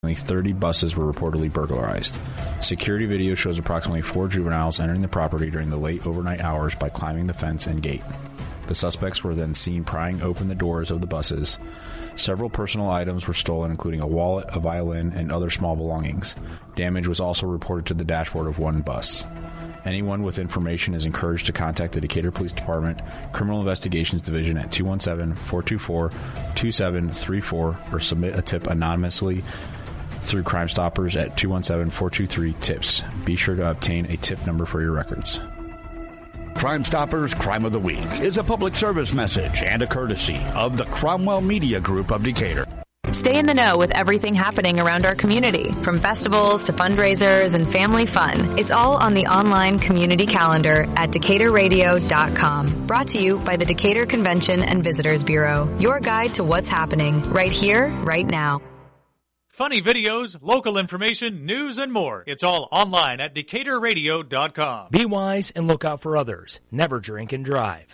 30 buses were reportedly burglarized. Security video shows approximately 4 juveniles entering the property during the late overnight hours by climbing the fence and gate. The suspects were then seen prying open the doors of the buses. Several personal items were stolen, including a wallet, a violin, and other small belongings. Damage was also reported to the dashboard of one bus. Anyone with information is encouraged to contact the Decatur Police Department Criminal Investigations Division at 217-424-2734 or submit a tip anonymously through Crime Stoppers at 217-423-TIPS. Be sure to obtain a tip number for your records. Crime Stoppers Crime of the Week is a public service message and a courtesy of the Cromwell Media Group of Decatur. Stay in the know with everything happening around our community, from festivals to fundraisers and family fun. It's all on the online community calendar at DecaturRadio.com. Brought to you by the Decatur Convention and Visitors Bureau. Your guide to what's happening right here, right now. Funny videos, local information, news, and more. It's all online at DecaturRadio.com. Be wise and look out for others. Never drink and drive.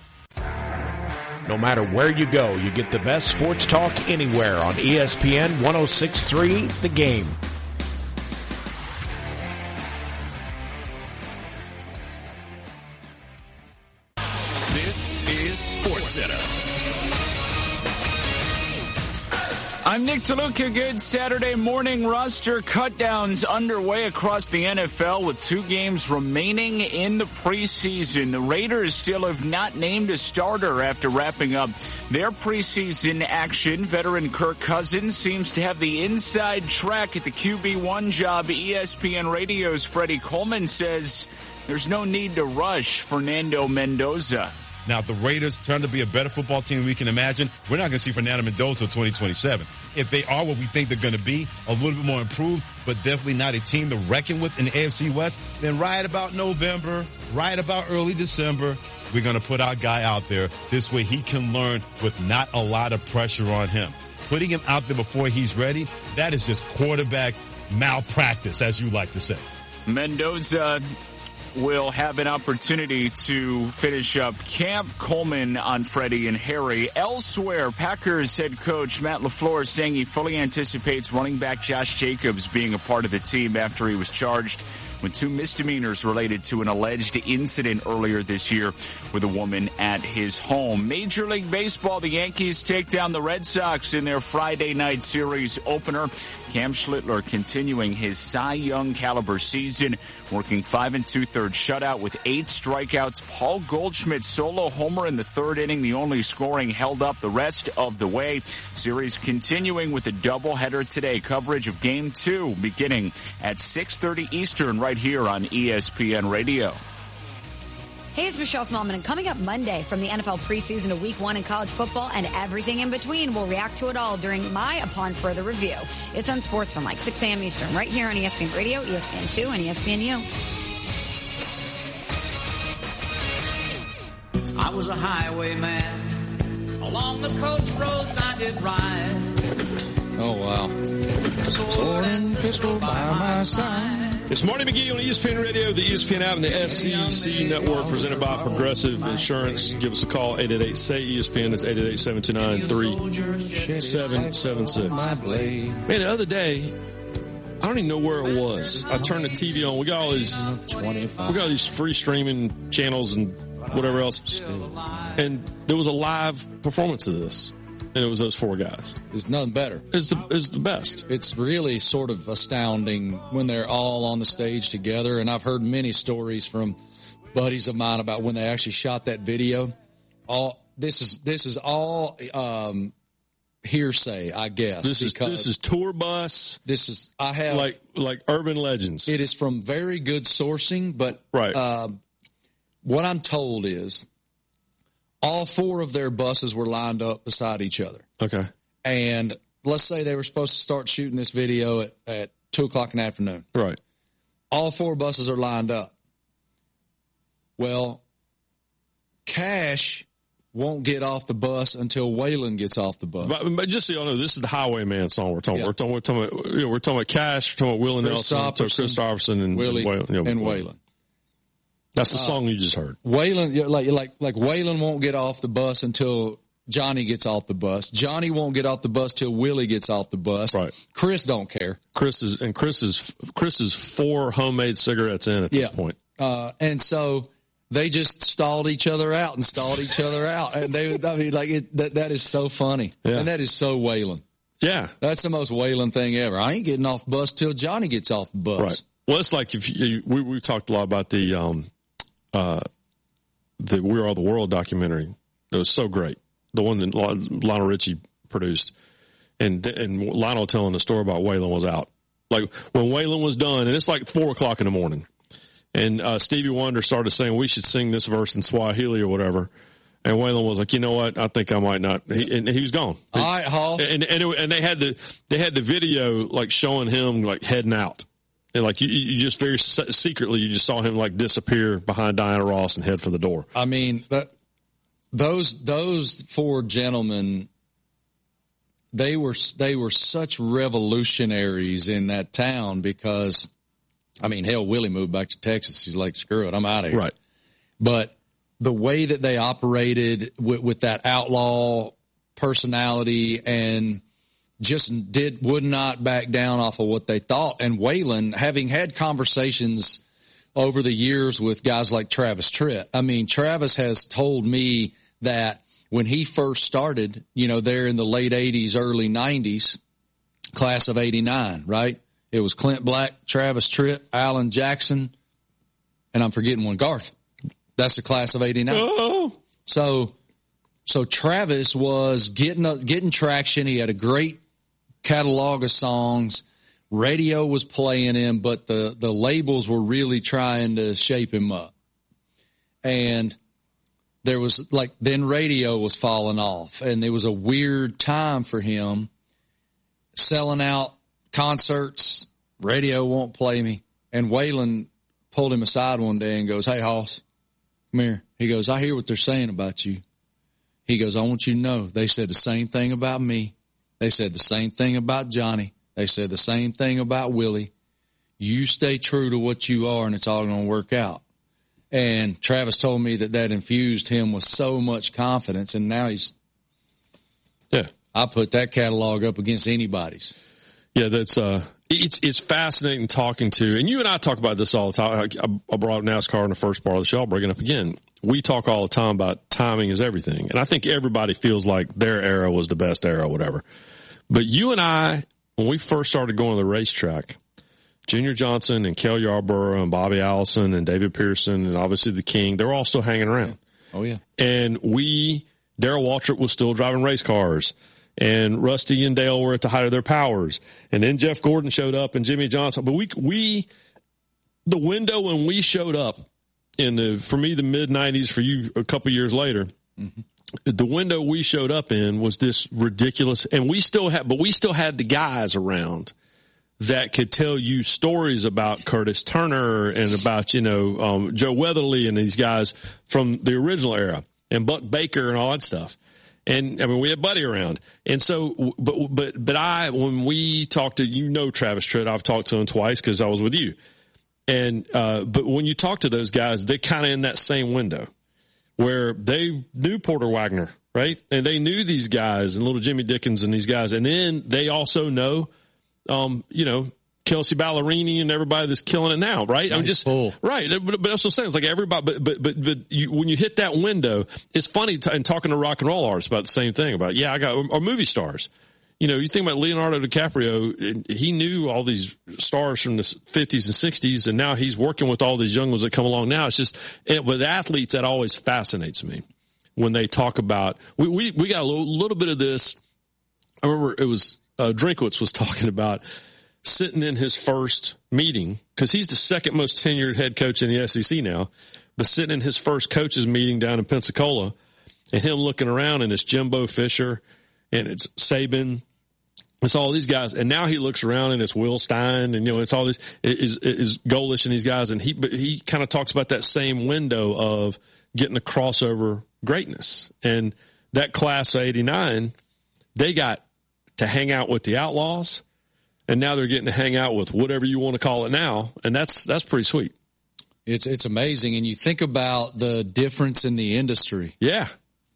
No matter where you go, you get the best sports talk anywhere on ESPN 106.3 The Game. This is SportsCenter. I'm Nick DeLuca. Good Saturday morning. Roster cutdowns underway across the NFL with 2 games remaining in the preseason. The Raiders still have not named a starter after wrapping up their preseason action. Veteran Kirk Cousins seems to have the inside track at the QB1 job. ESPN Radio's Freddie Coleman says there's no need to rush Fernando Mendoza. Now, if the Raiders turn to be a better football team than we can imagine, we're not going to see Fernando Mendoza until 2027. If they are what we think they're going to be, a little bit more improved, but definitely not a team to reckon with in the AFC West, then right about November, right about early December, we're going to put our guy out there. This way he can learn with not a lot of pressure on him. Putting him out there before he's ready, that is just quarterback malpractice, as you like to say. Mendoza will have an opportunity to finish up camp. Coleman on Freddie and Harry. Elsewhere, Packers head coach Matt LaFleur saying he fully anticipates running back Josh Jacobs being a part of the team after he was charged with 2 misdemeanors related to an alleged incident earlier this year with a woman at his home. Major League Baseball, the Yankees take down the Red Sox in their Friday night series opener. Cam Schlittler continuing his Cy Young caliber season, working 5 2/3 shutout with 8 strikeouts. Paul Goldschmidt's solo homer in the 3rd inning, the only scoring held up the rest of the way. Series continuing with a doubleheader today. Coverage of Game 2 beginning at 6:30 Eastern right here on ESPN Radio. Hey, it's Michelle Smallman, and coming up Monday from the NFL preseason to Week 1 in college football and everything in between, we'll react to it all during my Upon Further Review. It's on Sports from like 6 a.m. Eastern, right here on ESPN Radio, ESPN2, and ESPNU. I was a highwayman. Along the coach roads I did ride. Oh, wow. Sword and pistol by my side. It's Marty McGee on ESPN Radio, the ESPN app, and the SEC Network, presented by Progressive Insurance. Give us a call, 888-SAY-ESPN. That's 888-729-3776. Man, the other day, I don't even know where it was. I turned the TV on. We got all these free streaming channels and whatever else. And there was a live performance of this. And it was those 4 guys. There's nothing better. It's the best. It's really sort of astounding when they're all on the stage together. And I've heard many stories from buddies of mine about when they actually shot that video. This is all hearsay, I guess. This is tour bus. I have like urban legends. It is from very good sourcing, but right. What I'm told is all 4 of their buses were lined up beside each other. Okay. And let's say they were supposed to start shooting this video at 2 o'clock in the afternoon. Right. All 4 buses are lined up. Well, Cash won't get off the bus until Waylon gets off the bus. But just so y'all know, this is the Highwayman song we're talking. Yeah. We're talking about Cash. We're talking about Willie Nelson, Chris Stopperson, and Willie and Waylon. That's the song you just heard. Waylon, like Waylon won't get off the bus until Johnny gets off the bus. Johnny won't get off the bus till Willie gets off the bus. Right. Chris don't care. Chris is 4 homemade cigarettes in at this point. And so they just stalled each other out. And that is so funny. Yeah. And that is so Waylon. Yeah. That's the most Waylon thing ever. I ain't getting off the bus till Johnny gets off the bus. Right. Well, it's like we talked a lot about the We Are the World documentary. It was so great. The one that Lionel Richie produced. And Lionel telling the story about Waylon was out. Like when Waylon was done, and it's like 4:00 in the morning. And Stevie Wonder started saying, we should sing this verse in Swahili or whatever. And Waylon was like, you know what? I think I might not. And he was gone. All right, Hoss. And they had the video like showing him like heading out. And like you just very secretly, you just saw him like disappear behind Diana Ross and head for the door. I mean, those 4 gentlemen, they were such revolutionaries in that town because, I mean, hell, Willie moved back to Texas. He's like, screw it, I'm out of here. Right. But the way that they operated with that outlaw personality and just would not back down off of what they thought. And Waylon, having had conversations over the years with guys like Travis Tritt, I mean, Travis has told me that when he first started, there in the late 80s, early 90s, class of 89, right? It was Clint Black, Travis Tritt, Alan Jackson, and I'm forgetting one, Garth. That's the class of 89. Oh. So Travis was getting traction. He had a great catalog of songs. Radio was playing him, but the labels were really trying to shape him up. And there was then radio was falling off, and it was a weird time for him selling out concerts. Radio won't play me. And Waylon pulled him aside one day and goes, hey, Hoss, come here. He goes, I hear what they're saying about you. He goes, I want you to know they said the same thing about me. They said the same thing about Johnny. They said the same thing about Willie. You stay true to what you are, and it's all going to work out. And Travis told me that infused him with so much confidence, and now I put that catalog up against anybody's. Yeah, that's it's fascinating talking to, and you and I talk about this all the time. I brought up NASCAR in the first part of the show. I'll bring it up again. We talk all the time about timing is everything, and I think everybody feels like their era was the best era, or whatever. But you and I, when we first started going to the racetrack, Junior Johnson and Kel Yarborough and Bobby Allison and David Pearson and obviously the King, they're all still hanging around. Oh, yeah. And Darrell Waltrip was still driving race cars, and Rusty and Dale were at the height of their powers. And then Jeff Gordon showed up and Jimmy Johnson. But the window when we showed up for me, the mid-90s, for you a couple years later, the window we showed up in was this ridiculous, and we still had the guys around that could tell you stories about Curtis Turner and about, Joe Weatherly and these guys from the original era, and Buck Baker and all that stuff. And I mean, we had Buddy around. And so, when we talked to, Travis Tritt, I've talked to him twice because I was with you. And, but when you talk to those guys, they're kind of in that same window where they knew Porter Wagner, right? And they knew these guys and little Jimmy Dickens and these guys. And then they also know, Kelsey Ballerini and everybody that's killing it now, right? Nice right. But that's what I'm saying. It's like everybody, but when you hit that window, it's funny and talking to rock and roll artists about the same thing about, or movie stars. You think about Leonardo DiCaprio, he knew all these stars from the 50s and 60s, and now he's working with all these young ones that come along now. It's just, with athletes, that always fascinates me when they talk about, we got a little bit of this. I remember it was, Drinkwitz was talking about sitting in his first meeting, because he's the second most tenured head coach in the SEC now, but sitting in his first coaches meeting down in Pensacola, and him looking around, and it's Jimbo Fisher, and it's Saban, it's all these guys, and now he looks around and it's Will Stein, and it's all these is Golish and these guys, and he kind of talks about that same window of getting a crossover greatness, and that class of '89, they got to hang out with the Outlaws, and now they're getting to hang out with whatever you want to call it now, and that's pretty sweet. It's amazing, and you think about the difference in the industry. Yeah.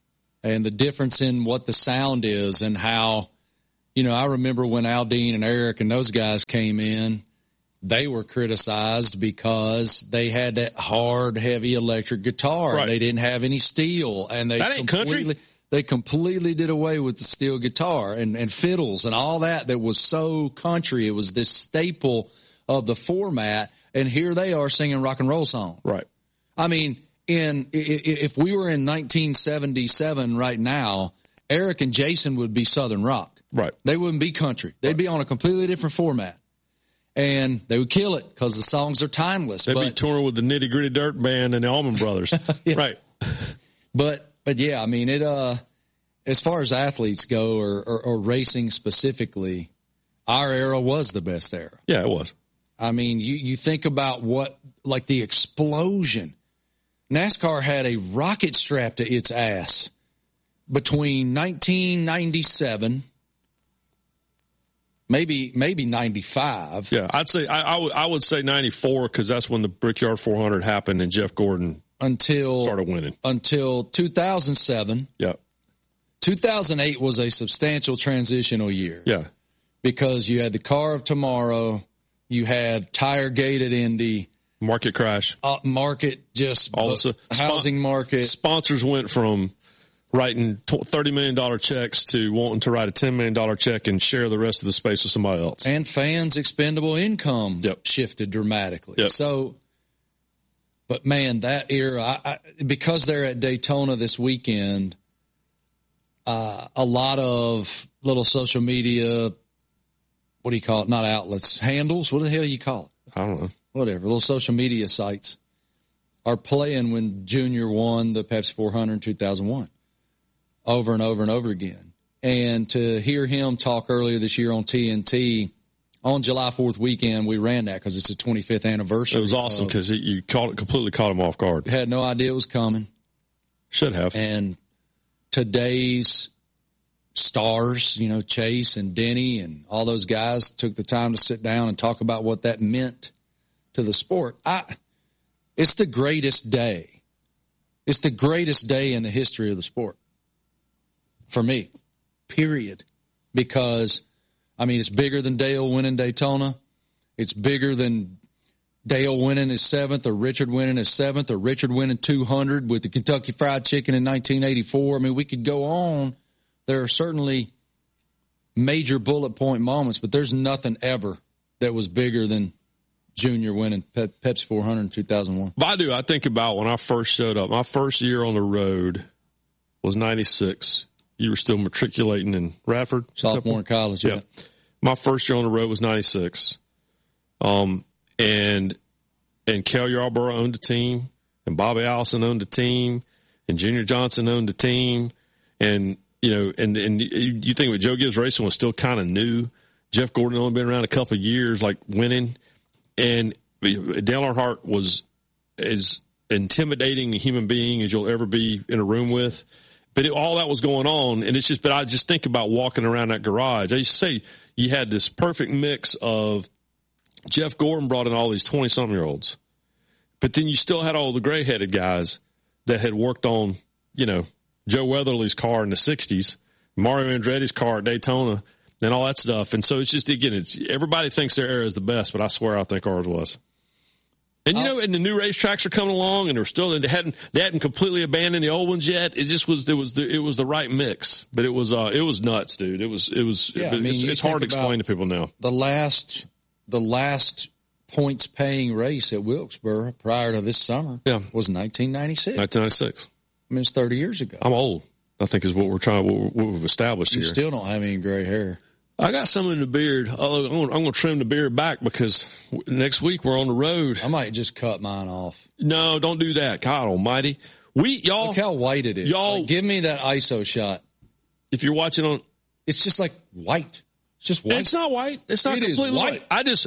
and the difference in what the sound is and how, I remember when Aldine and Eric and those guys came in, they were criticized because they had that hard, heavy electric guitar. Right. They didn't have any steel, and that ain't country. They completely did away with the steel guitar and fiddles and all that was so country. It was this staple of the format, and here they are singing rock and roll songs. Right. I mean, if we were in 1977 right now, Eric and Jason would be Southern rock. Right. They wouldn't be country. They'd be on a completely different format. And they would kill it because the songs are timeless. They'd be touring with the Nitty Gritty Dirt Band and the Allman Brothers. Yeah. Right. But yeah, I mean, as far as athletes go or racing specifically, our era was the best era. Yeah, it was. I mean, you think about like the explosion. NASCAR had a rocket strapped to its ass between 1997, maybe 95. Yeah, I'd say I would say 94 because that's when the Brickyard 400 happened and Jeff Gordon started winning until 2007. Yeah, 2008 was a substantial transitional year. Yeah, because you had the Car of Tomorrow, you had Tire Gate at Indy. Market crash. Housing market. Sponsors went from writing $30 million checks to wanting to write a $10 million check and share the rest of the space with somebody else. And fans' expendable income shifted dramatically. Yep. So, but man, that era, because they're at Daytona this weekend, a lot of little social media, what do you call it? Not outlets, handles. What the hell you call it? I don't know. Whatever, little social media sites are playing when Junior won the Pepsi 400 in 2001 over and over and over again. And to hear him talk earlier this year on TNT on July 4th weekend, we ran that because it's the 25th anniversary. It was awesome because you completely caught him off guard. Had no idea it was coming. Should have. And today's stars, Chase and Denny and all those guys took the time to sit down and talk about what that meant to the sport. It's the greatest day. It's the greatest day in the history of the sport for me, period. Because, it's bigger than Dale winning Daytona. It's bigger than Dale winning his 7th or Richard winning his 7th or Richard winning 200 with the Kentucky Fried Chicken in 1984. We could go on. There are certainly major bullet point moments, but there's nothing ever that was bigger than Junior winning Pepsi 400 in 2001. I think about when I first showed up. My first year on the road was 96. You were still matriculating in Radford. Sophomore in college, yeah. My first year on the road was 96. And Cal Yarborough owned the team, and Bobby Allison owned the team, and Junior Johnson owned the team. And, and you think Joe Gibbs Racing was still kind of new. Jeff Gordon only been around a couple of years, winning. And Dale Earnhardt was as intimidating a human being as you'll ever be in a room with. But all that was going on, and but I just think about walking around that garage. I used to say you had this perfect mix of Jeff Gordon brought in all these 20-something-year-olds, but then you still had all the gray-headed guys that had worked on, Joe Weatherly's car in the 60s, Mario Andretti's car at Daytona, and all that stuff. And so it's just, again, everybody thinks their era is the best, but I swear I think ours was. And, and the new racetracks are coming along, and they hadn't completely abandoned the old ones yet. It just was, it was the right mix. But it was nuts, dude. It's hard to explain to people now. The last points paying race at Wilkesboro prior to this summer was 1996. 1996. It's 30 years ago. I'm old, I think is what we've established here. You still don't have any gray hair. I got some in the beard. I'm going to trim the beard back because next week we're on the road. I might just cut mine off. No, don't do that. God almighty. Look how white it is. Y'all, give me that ISO shot. If you're watching on, it's just like white. It's just white. It's not white. It's not completely white.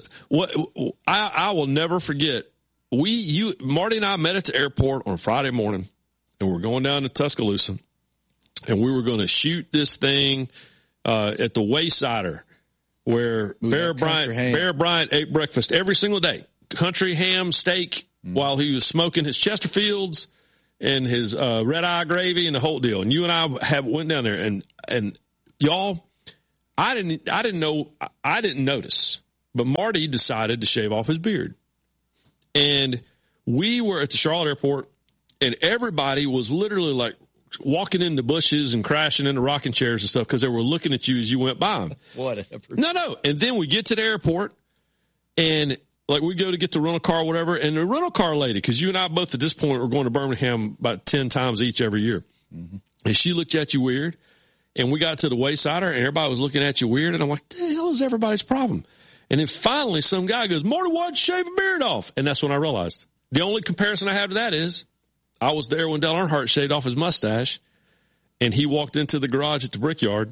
I will never forget. Marty and I met at the airport on Friday morning, and we're going down to Tuscaloosa, and we were going to shoot this thing at the Waysider, where Bear Bryant ate breakfast every single day. Country ham steak while he was smoking his Chesterfields and his red eye gravy and the whole deal. And you and I went down there, and y'all, I didn't notice, but Marty decided to shave off his beard. And we were at the Charlotte airport, and everybody was literally like walking in the bushes and crashing into rocking chairs and stuff because they were looking at you as you went by them. Whatever. No. And then we get to the airport, and like we go to get the rental car or whatever, and the rental car lady, because you and I both at this point were going to Birmingham about 10 times each every year. Mm-hmm. And she looked at you weird, and we got to the Waysider, and everybody was looking at you weird, and I'm like, the hell is everybody's problem? And then finally some guy goes, Marty, why'd you shave a beard off? And that's when I realized. The only comparison I have to that is I was there when Dale Earnhardt shaved off his mustache, and he walked into the garage at the Brickyard,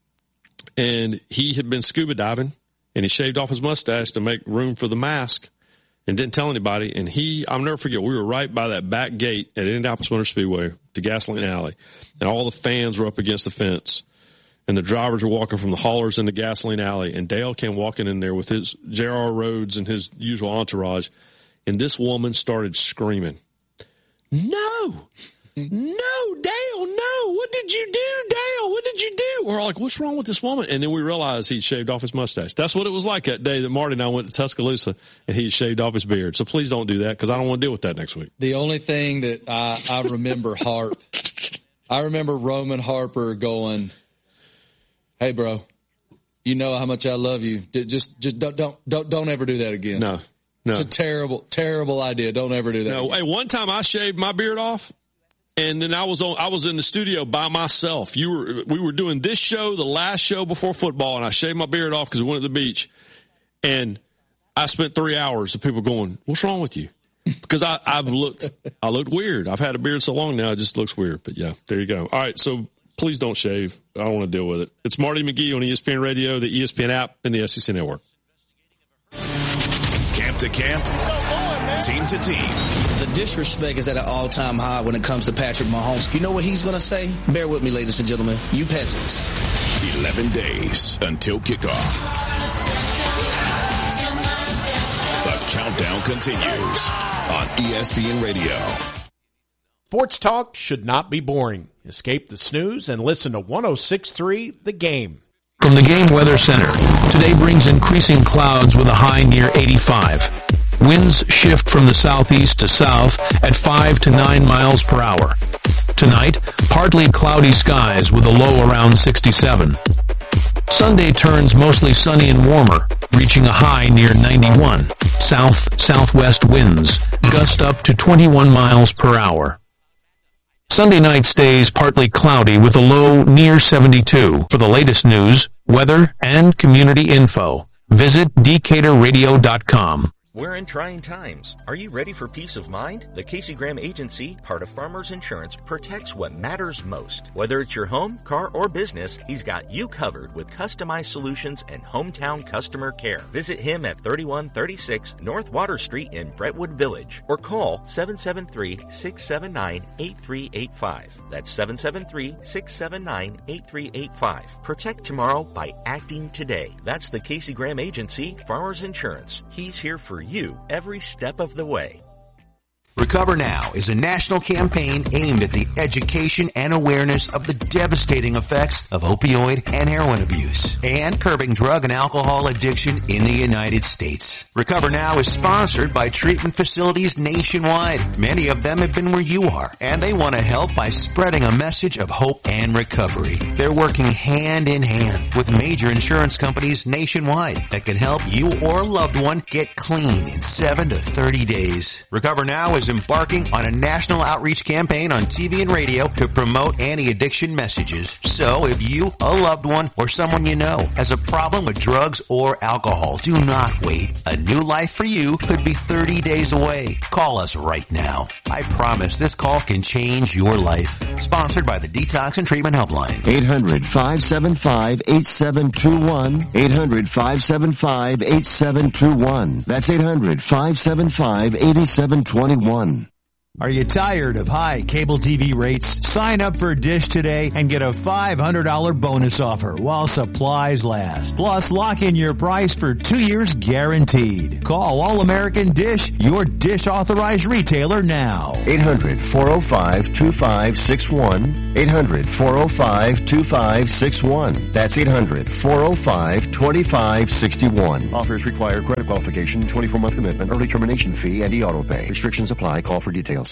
and he had been scuba diving, and he shaved off his mustache to make room for the mask and didn't tell anybody. And I'll never forget, we were right by that back gate at Indianapolis Motor Speedway to Gasoline Alley, and all the fans were up against the fence, and the drivers were walking from the haulers into Gasoline Alley, and Dale came walking in there with his J.R. Rhodes and his usual entourage, and this woman started screaming, No, Dale, no. What did you do, Dale? What did you do? We're all like, what's wrong with this woman? And then we realized he'd shaved off his mustache. That's what it was like that day that Marty and I went to Tuscaloosa, and he shaved off his beard. So please don't do that, because I don't want to deal with that next week. The only thing that I remember I remember Roman Harper going, hey, bro, you know how much I love you. Just don't ever do that again. No. It's a terrible idea. Don't ever do that. No. Hey, one time I shaved my beard off, and then I was in the studio by myself. We were doing this show, the last show before football, and I shaved my beard off because we went to the beach, and I spent 3 hours of people going, what's wrong with you? Because I looked weird. I've had a beard so long now, it just looks weird. But yeah, there you go. All right. So please don't shave. I don't want to deal with it. It's Marty McGee on ESPN Radio, the ESPN app, and the SEC Network. Camp to camp, team to team. The disrespect is at an all-time high when it comes to Patrick Mahomes. You know what he's going to say? Bear with me, ladies and gentlemen. You peasants. 11 days until kickoff. The countdown continues on ESPN Radio. Sports talk should not be boring. Escape the snooze and listen to 106.3 The Game. From the Game Weather Center, today brings increasing clouds with a high near 85. Winds shift from the southeast to south at 5 to 9 miles per hour. Tonight, partly cloudy skies with a low around 67. Sunday turns mostly sunny and warmer, reaching a high near 91. South-southwest winds gust up to 21 miles per hour. Sunday night stays partly cloudy with a low near 72. For the latest news, weather, and community info, visit DecaturRadio.com. We're in trying times. Are you ready for peace of mind? The Casey Graham Agency, part of Farmers Insurance, protects what matters most. Whether it's your home, car, or business, he's got you covered with customized solutions and hometown customer care. Visit him at 3136 North Water Street in Brentwood Village or call 773-679-8385. That's 773-679-8385. Protect tomorrow by acting today. That's the Casey Graham Agency, Farmers Insurance. He's here for you every step of the way. Recover Now is a national campaign aimed at the education and awareness of the devastating effects of opioid and heroin abuse and curbing drug and alcohol addiction in the United States. Recover Now is sponsored by treatment facilities nationwide. Many of them have been where you are, and they want to help by spreading a message of hope and recovery. They're working hand in hand with major insurance companies nationwide that can help you or a loved one get clean in 7 to 30 days. Recover Now is embarking on a national outreach campaign on TV and radio to promote anti-addiction messages. So if you, a loved one, or someone you know has a problem with drugs or alcohol, do not wait. A new life for you could be 30 days away. Call us right now. I promise this call can change your life. Sponsored by the Detox and Treatment Helpline. 800-575-8721. 800-575-8721. That's 800-575-8721. Are you tired of high cable TV rates? Sign up for Dish today and get a $500 bonus offer while supplies last. Plus, lock in your price for 2 years guaranteed. Call All American Dish, your Dish authorized retailer now. 800-405-2561. 800-405-2561. That's 800-405-2561. Offers require credit qualification, 24-month commitment, early termination fee, and e-auto pay. Restrictions apply. Call for details.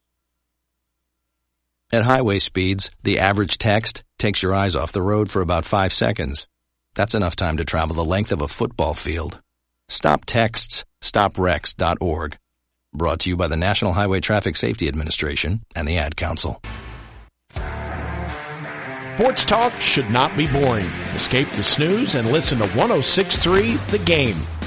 At highway speeds, the average text takes your eyes off the road for about 5 seconds. That's enough time to travel the length of a football field. Stop texts. StopWrecks.org. Brought to you by the National Highway Traffic Safety Administration and the Ad Council. Sports talk should not be boring. Escape the snooze and listen to 106.3 The Game.